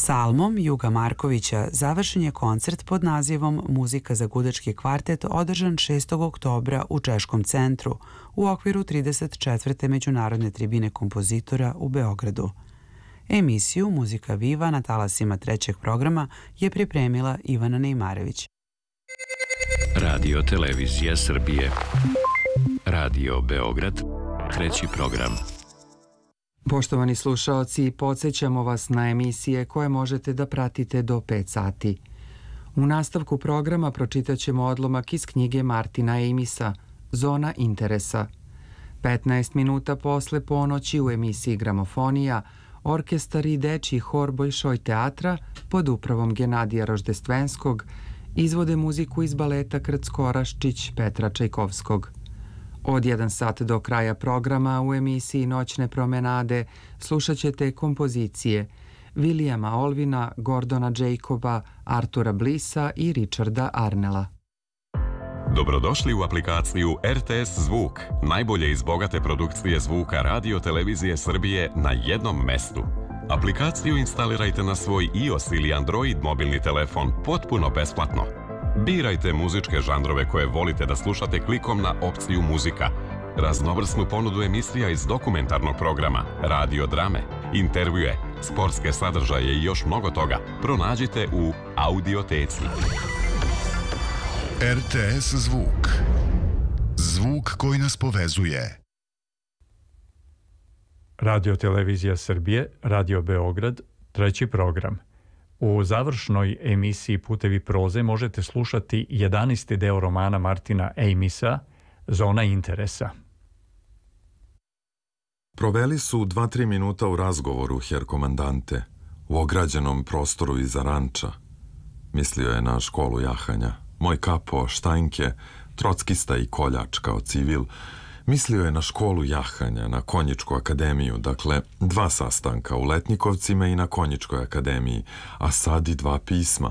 Psalmom Juga Markovića završen je koncert pod nazivom Muzika za gudački kvartet održan 6. oktobra u Češkom centru u okviru 34. Međunarodne tribine kompozitora u Beogradu. Emisiju Muzika Viva na talasima trećeg programa je pripremila Ivana Nejmarević. Radio Televizija Srbije. Radio Beograd, treći program. Poštovani slušaoci, podsjećamo vas na emisije koje možete da pratite do 5 sati. U nastavku programa pročitat ćemo odlomak iz knjige Martina Amisa, Zona interesa. 15 minuta posle ponoći u emisiji Gramofonija, orkestar i dečji hor Bolšoj teatra pod upravom Genadija Roždestvenskog izvode muziku iz baleta Krcko-Oraščić Petra Čajkovskog. Od 1 sat do kraja programa u emisiji Noćne promenade slušat ćete kompozicije Vilijama Olvina, Gordona Jacoba, Artura Blisa i Richarda Arnella. Dobrodošli u aplikaciju RTS Zvuk, najbolje iz bogate produkcije zvuka Radio Televizije Srbije na jednom mestu. Aplikaciju instalirajte na svoj iOS ili Android mobilni telefon potpuno besplatno. Birajte muzičke žanrove koje volite da slušate klikom na opciju muzika. Raznovrsnu ponudu emisija iz dokumentarnog programa, radio drame, intervjue, sportske sadržaje i još mnogo toga pronađite u Audioteci. RTS Zvuk. Zvuk koji nas povezuje. Radio Televizija Srbije, Radio Beograd, treći program. U završnoj emisiji Putevi proze možete slušati 11. deo romana Martina Amisa, Zona interesa. Proveli su 2-3 minuta u razgovoru, her komandante, u ograđenom prostoru iza ranča. Mislio je na školu jahanja. Moj kapo, Štajnke, trockista i koljač kao civil. Mislio je na školu jahanja, na Konjičku akademiju, dakle 2 sastanka u Letnjikovcima i na Konjičkoj akademiji, a sad i 2 pisma.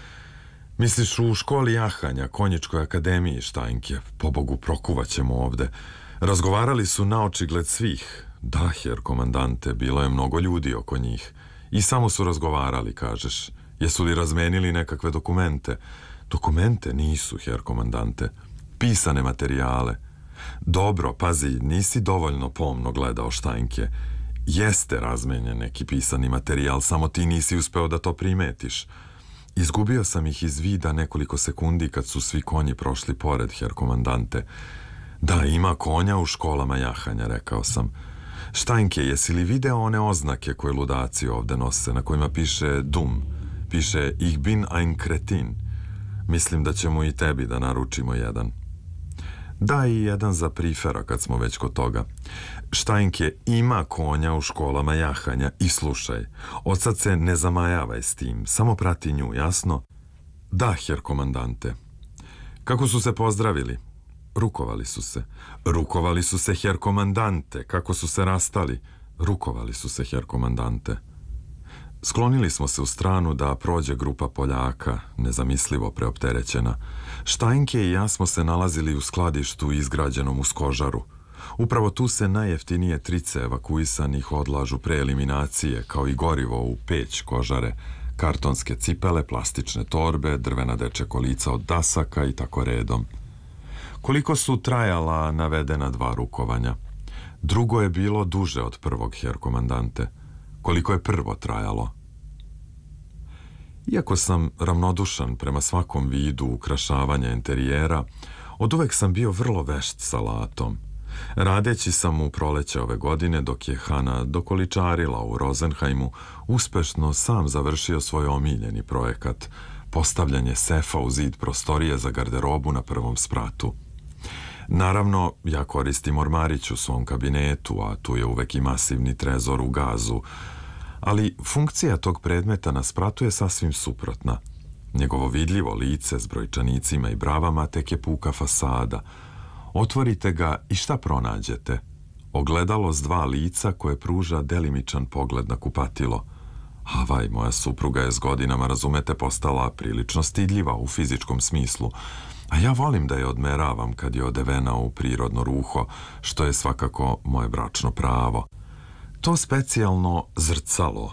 Misliš u školi jahanja, Konjičkoj akademiji, Štajnke, pobogu prokuvaćemo ovde. Razgovarali su na očigled svih. Da, her komandante, bilo je mnogo ljudi oko njih. I samo su razgovarali, kažeš. Jesu li razmenili nekakve dokumente? Dokumente nisu, her komandante. Pisane materijale. Dobro, pazi, nisi dovoljno pomno gledao, Štajnke. Jeste razmenjen neki pisani materijal, samo ti nisi uspeo da to primetiš. Izgubio sam ih iz vida nekoliko sekundi kad su svi konji prošli pored, her komandante. Da, ima konja u školama jahanja, rekao sam. Štajnke, jesi li video one oznake koje ludaci ovde nose, na kojima piše Dum? Piše Ich bin ein Kretin. Mislim da ćemo i tebi da naručimo jedan. Da, i jedan za prifera kad smo već kod toga. Štajnke, ima konja u školama jahanja i slušaj, od sad se ne zamajavaj s tim, samo prati nju, jasno? Da, her komandante. Kako su se pozdravili? Rukovali su se. Rukovali su se, her komandante. Kako su se rastali? Rukovali su se, her komandante. Sklonili smo se u stranu da prođe grupa Poljaka, nezamislivo preopterećena. Štajnke i ja smo se nalazili u skladištu izgrađenom uz kožaru. Upravo tu se najjeftinije trice evakuisanih odlažu pre eliminacije, kao i gorivo u peć kožare, kartonske cipele, plastične torbe, drvena dečja kolica od dasaka i tako redom. Koliko su trajala navedena 2 rukovanja? Drugo je bilo duže od prvog, her komandante. Koliko je prvo trajalo? Iako sam ravnodušan prema svakom vidu ukrašavanja interijera, oduvek sam bio vrlo vešt sa alatom. Radeći sam u proleće ove godine, dok je Hana dokoličarila u Rozenhajmu, uspešno sam završio svoj omiljeni projekat, postavljanje sefa u zid prostorije za garderobu na prvom spratu. Naravno, ja koristim ormarić u svom kabinetu, a tu je uvek i masivni trezor u gazu, ali funkcija tog predmeta na spratu je sasvim suprotna. Njegovo vidljivo lice s brojčanicima i bravama tek je puka fasada. Otvorite ga i šta pronađete? Ogledalo s 2 lica koje pruža delimičan pogled na kupatilo. Havaj, moja supruga je s godinama, razumete, postala prilično stidljiva u fizičkom smislu, a ja volim da je odmeravam kad je odevena u prirodno ruho, što je svakako moje bračno pravo. To specijalno zrcalo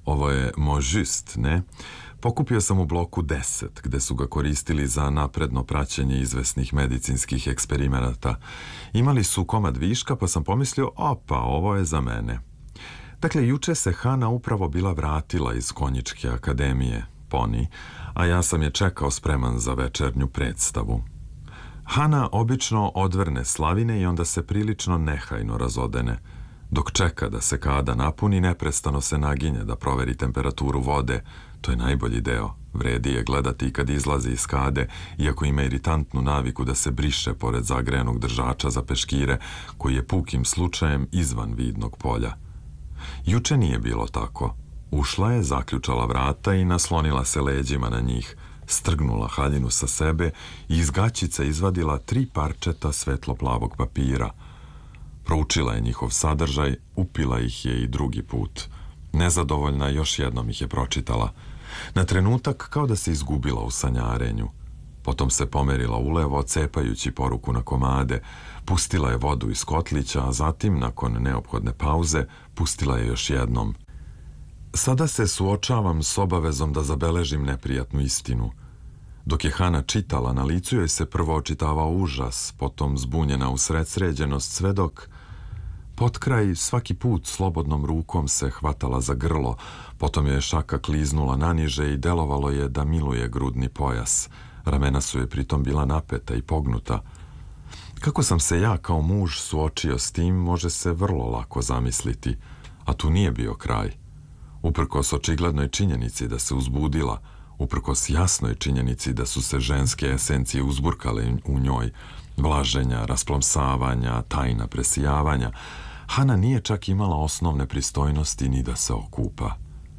Ovo je Možist, ne? Pokupio sam u bloku 10, gde su ga koristili za napredno praćenje izvesnih medicinskih eksperimenata. Imali su komad viška, pa sam pomislio, opa, ovo je za mene. Dakle, juče se Hana upravo bila vratila iz Konjičke akademije, Poni, a ja sam je čekao spreman za večernju predstavu. Hana obično odvrne slavine i onda se prilično nehajno razodene. Dok čeka da se kada napuni, neprestano se naginje da proveri temperaturu vode. To je najbolji deo. Vredi je gledati kad izlazi iz kade, iako ima iritantnu naviku da se briše pored zagrejanog držača za peškire, koji je pukim slučajem izvan vidnog polja. Juče nije bilo tako. Ušla je, zaključala vrata i naslonila se leđima na njih, strgnula haljinu sa sebe i iz gaćice izvadila 3 parčeta svetlo-plavog papira. Proučila je njihov sadržaj, upila ih je i drugi put. Nezadovoljna, još jednom ih je pročitala. Na trenutak kao da se izgubila u sanjarenju. Potom se pomerila ulevo, cepajući poruku na komade, pustila je vodu iz kotlića, a zatim, nakon neophodne pauze, pustila je još jednom. Sada se suočavam s obavezom da zabeležim neprijatnu istinu. Dok je Hana čitala, na licu joj se prvo očitavao užas, potom zbunjena usredsređenost, sve dok potkraj svaki put slobodnom rukom se hvatala za grlo, potom je šaka kliznula naniže i delovalo je da miluje grudni pojas. Ramena su je pritom bila napeta i pognuta. Kako sam se ja kao muž suočio s tim, može se vrlo lako zamisliti, a tu nije bio kraj. Uprkos očiglednoj činjenici da se uzbudila, uprkos jasnoj činjenici da su se ženske esencije uzburkale u njoj, vlaženja, rasplomsavanja, tajna presijavanja, Hana nije čak imala osnovne pristojnosti ni da se okupa.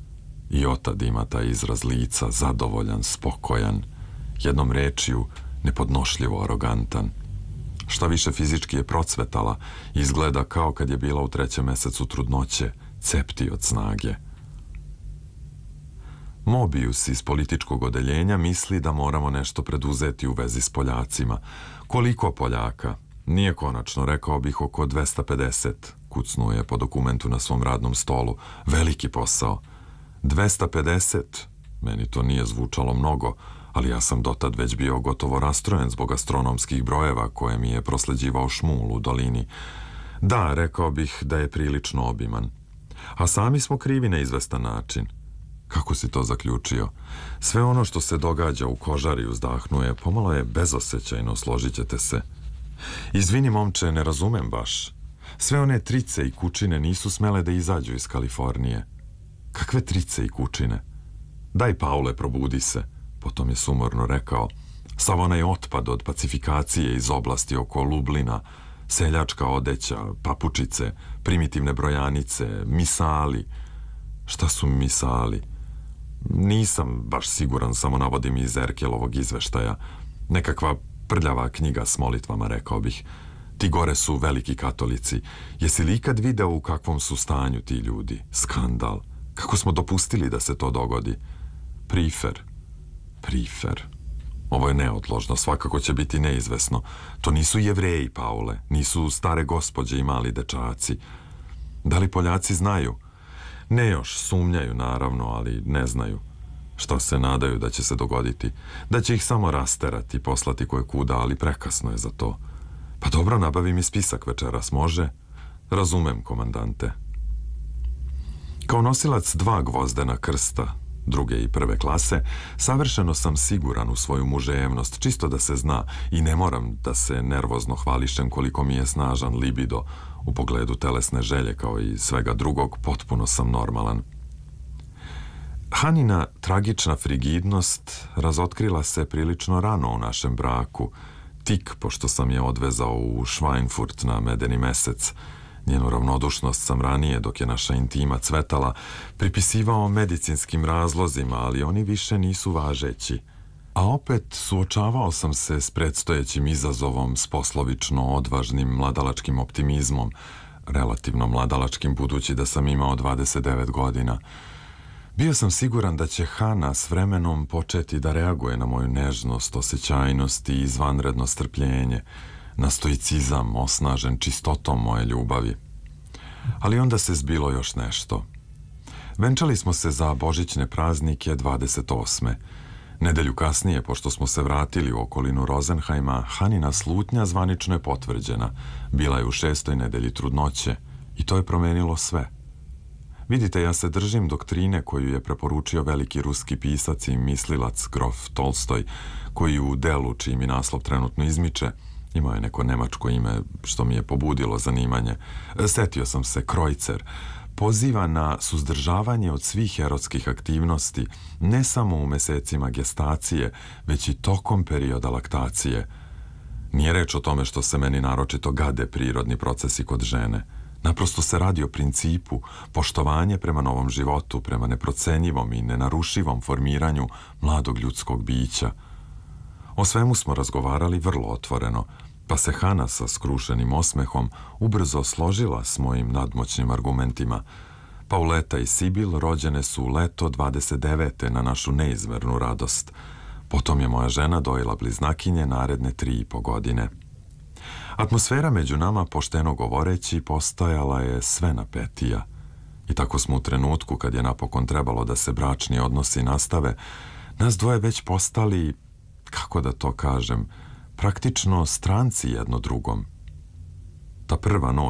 I otad ima taj izraz lica, zadovoljan, spokojan, jednom rečju nepodnošljivo arogantan. Šta više, fizički je procvetala i izgleda kao kad je bila u 3. mesecu trudnoće, cepti od snage. Mobius iz političkog odeljenja misli da moramo nešto preduzeti u vezi s Poljacima. Koliko Poljaka? Nije konačno, rekao bih oko 250, kucnuo je po dokumentu na svom radnom stolu. Veliki posao. 250? Meni to nije zvučalo mnogo, ali ja sam dotad već bio gotovo rastrojen zbog astronomskih brojeva koje mi je prosleđivao Šmul u dolini. Da, rekao bih da je prilično obiman. A sami smo krivi na izvestan način. Kako si to zaključio? Sve ono što se događa u kožari, uzdahnuje, pomalo je bezosećajno, složit ćete se. Izvini, momče, ne razumem baš. Sve one trice i kučine nisu smele da izađu iz Kalifornije. Kakve trice i kučine? Daj, Paule, probudi se. Potom je sumorno rekao. Sav onaj otpad od pacifikacije iz oblasti oko Lublina, seljačka odeća, papučice, primitivne brojanice, misali. Šta su misali? Nisam baš siguran, samo navodim iz Erkelovog izveštaja. Nekakva prljava knjiga s molitvama, rekao bih. Ti gore su veliki katolici. Jesi li ikad video u kakvom su stanju ti ljudi? Skandal. Kako smo dopustili da se to dogodi? Prifer. Ovo je neodložno, svakako će biti neizvesno. To nisu Jevreji, Paule, nisu stare gospođe i mali dečaci. Da li Poljaci znaju? Ne još, sumnjaju naravno, ali ne znaju. Šta se nadaju da će se dogoditi? Da će ih samo rasterati, poslati koje kuda, ali prekasno je za to. Pa dobro, nabavi mi spisak večeras, može? Razumem, komandante. Kao nosilac 2 gvozdena krsta, 2. i 1. klase, savršeno sam siguran u svoju muževnost, čisto da se zna, i ne moram da se nervozno hvališem koliko mi je snažan libido. U pogledu telesne želje kao i svega drugog potpuno sam normalan. Hanina tragična frigidnost razotkrila se prilično rano u našem braku, tik pošto sam je odvezao u Schweinfurt na medeni mesec. Njenu ravnodušnost sam ranije, dok je naša intima cvetala, pripisivao medicinskim razlozima, ali oni više nisu važeći. A opet suočavao sam se s predstojećim izazovom, s poslovično odvažnim mladalačkim optimizmom, relativno mladalačkim budući da sam imao 29 godina. Bio sam siguran da će Hana s vremenom početi da reaguje na moju nežnost, osjećajnost i izvanredno strpljenje, na stoicizam osnažen čistotom moje ljubavi. Ali onda se zbilo još nešto. Venčali smo se za božićne praznike 28. Nedelju kasnije, pošto smo se vratili u okolinu Rozenheima, Hanina slutnja zvanično je potvrđena. Bila je u 6. nedelji trudnoće i to je promenilo sve. Vidite, ja se držim doktrine koju je preporučio veliki ruski pisac i mislilac grof Tolstoj, koji u delu, čiji mi naslov trenutno izmiče, imao je neko nemačko ime što mi je pobudilo zanimanje. Setio sam se, Kreuzer, poziva na suzdržavanje od svih erotskih aktivnosti, ne samo u mesecima gestacije, već i tokom perioda laktacije. Nije reč o tome što se meni naročito gade prirodni procesi kod žene. Naprosto se radi o principu, poštovanje prema novom životu, prema neprocenjivom i nenarušivom formiranju mladog ljudskog bića. O svemu smo razgovarali vrlo otvoreno, pa se Hana sa skrušenim osmehom ubrzo složila s mojim nadmoćnim argumentima. Pauleta i Sibil rođene su u leto 29. na našu neizmernu radost. Potom je moja žena dojela bliznakinje naredne 3,5 godine. Atmosfera među nama, pošteno govoreći, postajala je sve napetija. I tako smo u trenutku kad je napokon trebalo da se bračni odnosi nastave, nas dvoje već postali, kako da to kažem, praktično stranci jedno drugom. Ta prva noć